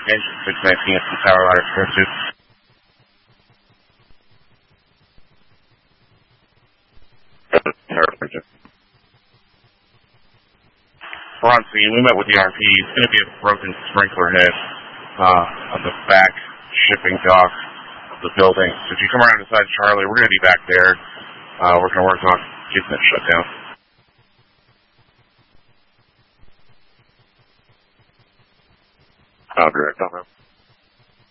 Engine 619 at the tower ladder square 2. Tower bridge. We're on scene. We met with the RP. It's going to be a broken sprinkler head on the back shipping dock of the building. So if you come around inside Charlie, we're going to be back there. We're going to work on getting it shut down. Direct on that.